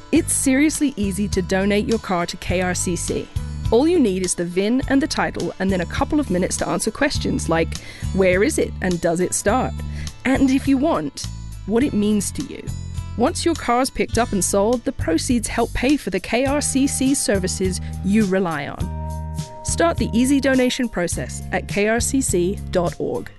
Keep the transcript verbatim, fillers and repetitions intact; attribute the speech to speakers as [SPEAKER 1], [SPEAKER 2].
[SPEAKER 1] It's seriously easy to donate your car to K R C C. All you need is the V I N and the title, and then a couple of minutes to answer questions like, where is it and does it start? And if you want, what it means to you. Once your car's picked up and sold, the proceeds help pay for the K R C C services you rely on. Start the easy donation process at k r c c dot org.